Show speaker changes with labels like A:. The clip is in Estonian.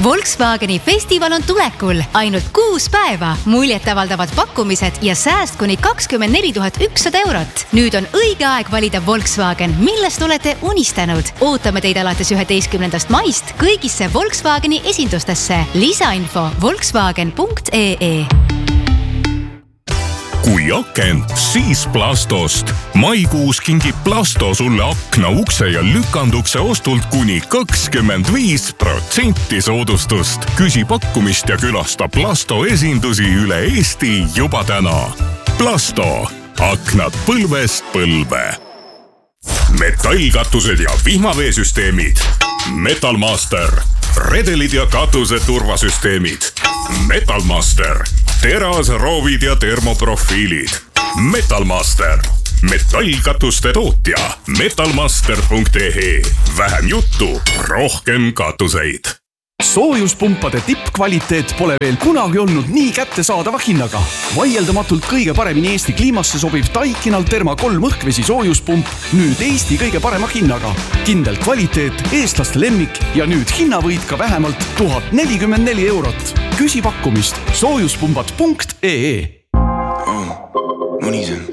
A: Volkswageni festival on tulekul. Ainult 6 päeva. Muljetavaldavad pakkumised ja sääst kuni 24 100 eurot. Nüüd on õige aeg valida Volkswagen, millest olete unistanud. Ootame teid alates 11. maist kõigisse Volkswageni esindustesse. Lisainfo volkswagen.ee.
B: Kui aken, siis Plastost. Maikuus kingib Plasto sulle akna, ukse ja lükandukse ostult kuni 25% soodustust. Küsi pakkumist ja külasta Plasto esindusi üle Eesti juba täna. Plasto. Aknad põlvest põlve. Metallkatused ja vihmaveesüsteemid. Metalmaster. Redelid ja katuse turvasüsteemid. Metalmaster. Terasroovid ja termoprofiilid. Metalmaster. Metallkatuste tootja. Metalmaster.ee. Vähem juttu, rohkem katuseid.
C: Soojuspumpade tippkvaliteet pole veel kunagi olnud nii kättesaadava hinnaga. Vaieldamatult kõige paremini Eesti kliimasse sobiv Daikinal Therma 3 õhkvesi soojuspump nüüd Eesti kõige parema hinnaga. Kindel kvaliteet, eestlaste lemmik ja nüüd hinnavõit ka vähemalt 1044 eurot. Küsi pakkumist soojuspumbad.ee.
D: Money's in.